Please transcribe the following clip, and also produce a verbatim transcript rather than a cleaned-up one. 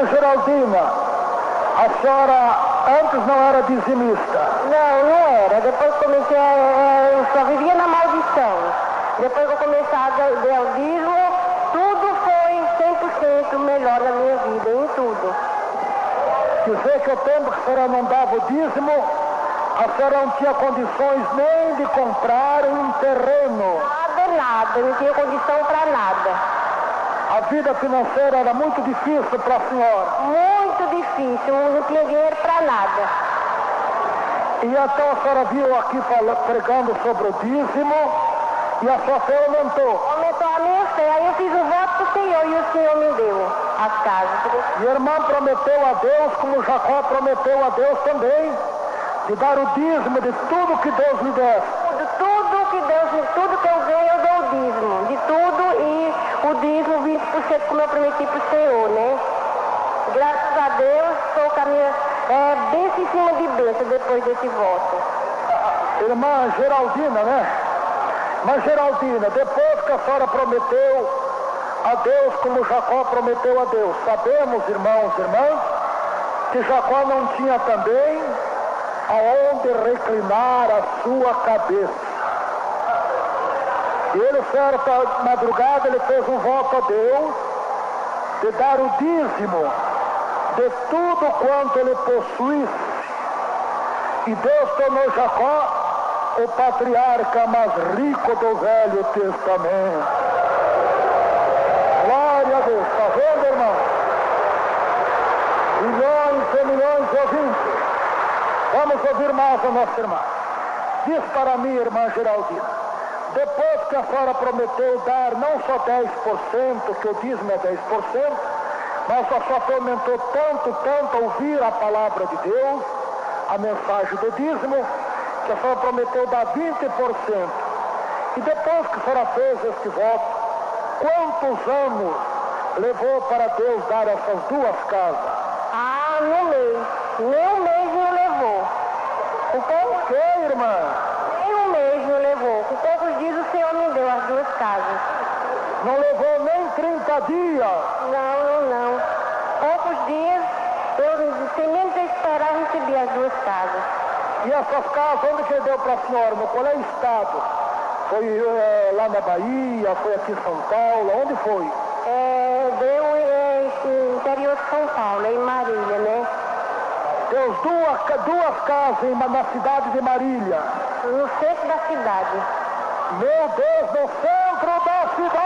Irmã Geraldina, a senhora antes não era dizimista? Não, não era. Depois comecei a... Eu só vivia na maldição. Depois que eu comecei a dar o dízimo, tudo foi cem por cento melhor na minha vida, em tudo. Dizer que o tempo que a senhora não dava o dízimo, a senhora não tinha condições nem de comprar um terreno. Nada, nada. Não tinha condição para nada. A vida financeira era muito difícil para a senhora? Muito difícil. Não tinha dinheiro para nada. E então a senhora viu aqui pregando sobre o dízimo e a sua fé aumentou? Aumentou a minha fé. Aí eu fiz o voto para o Senhor e o Senhor me deu as casas. E a irmã prometeu a Deus, como Jacó prometeu a Deus também, de dar o dízimo de tudo que Deus lhe desse. Tudo, tudo que Deus, tudo que eu ganho, eu dou o dízimo. De tudo, e o dízimo vinte por cento como eu prometi para o Senhor, né? Graças a Deus, estou com a minha é, bênção em cima de bênção depois desse voto. Irmã Geraldina, né? Mas Geraldina, depois que a senhora prometeu a Deus como Jacó prometeu a Deus, sabemos, irmãos e irmãs, que Jacó não tinha também aonde reclinar a sua cabeça. Ele, certa madrugada, ele fez um voto a Deus de dar o dízimo de tudo quanto ele possuísse. E Deus tornou Jacó o patriarca mais rico do Velho Testamento. Glória a Deus. Está vendo, irmão? Milhões e milhões de ouvintes. Vamos ouvir mais a nossa irmã. Diz para mim, irmã Geraldina, depois que a senhora prometeu dar não só dez por cento, que o dízimo é dez por cento, mas a senhora aumentou tanto, tanto a ouvir a palavra de Deus, a mensagem do dízimo, que a senhora prometeu dar vinte por cento. E depois que a senhora fez este voto, quantos anos levou para Deus dar essas duas casas? Ah, no mês. Nem um mês não levou. Com poucos... que, irmã? Nem um mês não levou. Com poucos dias o Senhor me deu as duas casas. Não levou nem trinta dias? Não, não, não. Poucos dias, eu, sem menos esperar, recebi as duas casas. E essas casas, onde que deu para a senhora? No qual é estado? Foi é, lá na Bahia, foi aqui em São Paulo, onde foi? É, deu é, no interior de São Paulo, em Marília, né? Deu duas, duas casas em, na cidade de Marília. No centro da cidade. Meu Deus, no centro da cidade!